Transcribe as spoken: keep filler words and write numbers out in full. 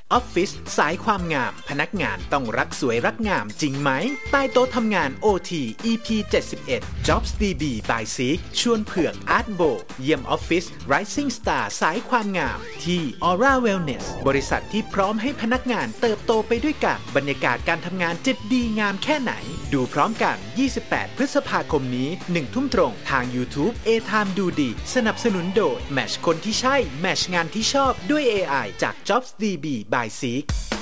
ออฟฟิศสายความงามพนักงานต้องรักสวยรักงามจริงไหมใต้โต๊ะทำงาน โอ ที อี พี เจ็ดสิบเอ็ด Jobs ดี บี by Seek ชวนเผือก Art Bo เยี่ยมออฟฟิศ Rising Star สายความงามที่ Aura Wellness บริษัทที่พร้อมให้พนักงานเติบโตไปด้วยกันบรรยากาศการทำงานจะดีงามแค่ไหนดูพร้อมกันยี่สิบแปดพฤษภาคมนี้หนึ่งทุ่มตรงทาง YouTube A-Time ดูดีสนับสนุนโดยแมทช์คนที่ใช่แมทช์งานที่ชอบด้วย เอ ไอ จาก Jobs ดี บี by Seek